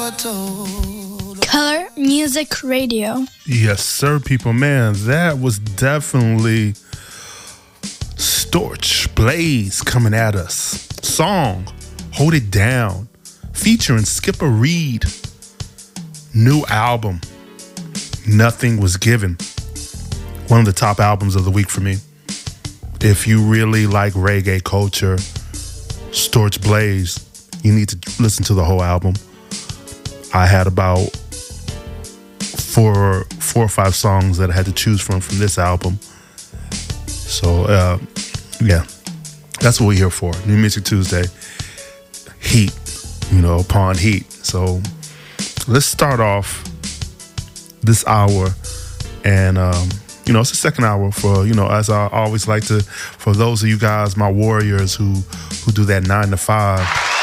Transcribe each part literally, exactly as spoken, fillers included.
Color Music Radio. Yes, sir, people. Man, that was definitely Storch Blaze coming at us. Song, Hold It Down, featuring Skipper Reed. New album, Nothing Was Given. One of the top albums of the week for me. If you really like reggae culture, Storch Blaze, you need to listen to the whole album. I had about four, four or five songs that I had to choose from from this album. So, uh, yeah, that's what we're here for. New Music Tuesday, heat, you know, upon heat. So let's start off this hour, and um, you know, it's the second hour for, you know, as I always like to, for those of you guys, my warriors who who do that nine to five.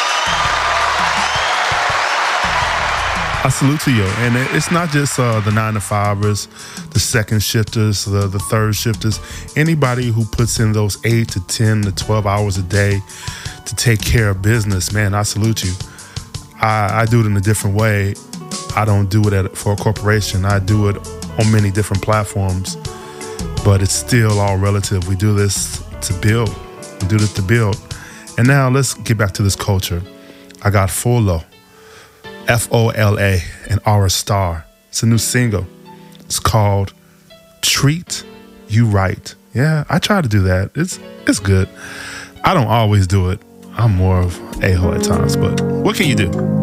I salute to you. And it's not just uh, the nine to fivers, the second shifters, the, the third shifters, anybody who puts in those eight to ten to twelve hours a day to take care of business, man, I salute you. I, I do it in a different way. I don't do it at, for a corporation. I do it on many different platforms, but it's still all relative. We do this to build. We do this to build. And now let's get back to this culture. I got Folo, F O L A, and Aura Star. It's a new single. It's called Treat You Right. Yeah, I try to do that. It's it's good. I don't always do it. I'm more of a-hole at times, but what can you do?